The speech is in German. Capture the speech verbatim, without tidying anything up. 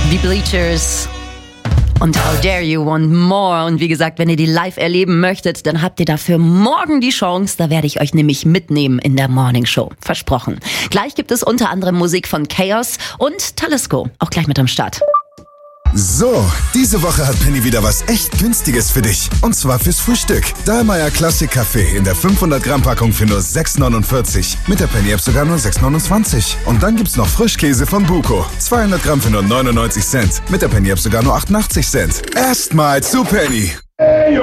Die Bleachers und How Dare You Want More. Und wie gesagt, wenn ihr die live erleben möchtet, dann habt ihr dafür morgen die Chance. Da werde ich euch nämlich mitnehmen in der Morning Show. Versprochen. Gleich gibt es unter anderem Musik von Chaos und Talisko. Auch gleich mit am Start. So, diese Woche hat Penny wieder was echt Günstiges für dich. Und zwar fürs Frühstück. Dahlmeier Classic Kaffee in der fünfhundert Gramm Packung für nur sechs neunundvierzig. Mit der Penny App sogar nur sechs neunundzwanzig. Und dann gibt's noch Frischkäse von Buko. zweihundert Gramm für nur neunundneunzig Cent. Mit der Penny App sogar nur achtundachtzig Cent. Erstmal zu Penny.